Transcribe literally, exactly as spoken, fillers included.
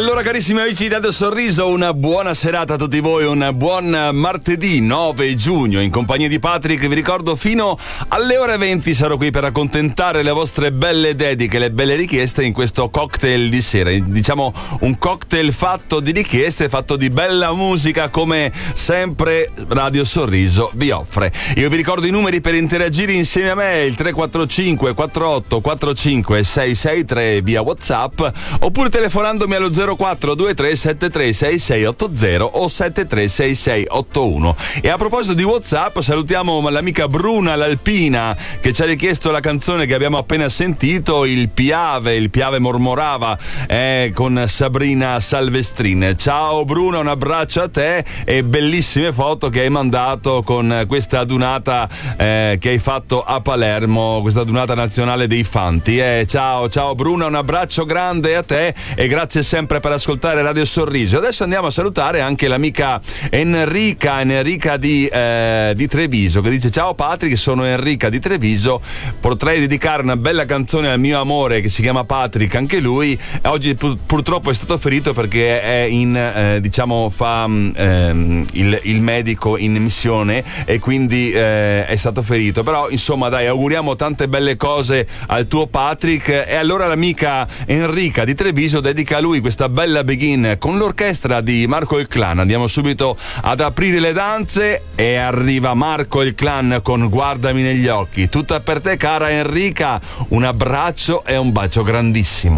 allora carissimi amici di Radio Sorriso, una buona serata a tutti voi, un buon martedì nove giugno in compagnia di Patrick. Vi ricordo fino alle ore venti sarò qui per accontentare le vostre belle dediche, le belle richieste in questo cocktail di sera. Diciamo un cocktail fatto di richieste, fatto di bella musica, come sempre Radio Sorriso vi offre. Io vi ricordo i numeri per interagire insieme a me: il tre quattro cinque quattro otto quattro cinque sei sei tre via WhatsApp, oppure telefonandomi allo zero quattro due tre sette tre sei sei otto zero o sette tre sei sei otto uno. E a proposito di WhatsApp, salutiamo l'amica Bruna l'Alpina, che ci ha richiesto la canzone che abbiamo appena sentito, il Piave, il Piave mormorava, eh, con Sabrina Salvestrin. Ciao Bruna, un abbraccio a te e bellissime foto che hai mandato con questa adunata eh, che hai fatto a Palermo, questa adunata nazionale dei Fanti. Eh, ciao, ciao Bruna, un abbraccio grande a te e grazie sempre per ascoltare Radio Sorriso. Adesso andiamo a salutare anche l'amica Enrica, Enrica di, eh, di Treviso, che dice: ciao Patrick, sono Enrica di Treviso, potrei dedicare una bella canzone al mio amore che si chiama Patrick, anche lui oggi pur, purtroppo è stato ferito perché è in eh, diciamo fa ehm, il, il medico in missione e quindi eh, è stato ferito, però insomma dai, auguriamo tante belle cose al tuo Patrick. E allora l'amica Enrica di Treviso dedica a lui questa bella Begin con l'orchestra di Marco il Clan. Andiamo subito ad aprire le danze e arriva Marco il Clan con Guardami negli occhi. Tutta per te cara Enrica, un abbraccio e un bacio grandissimo.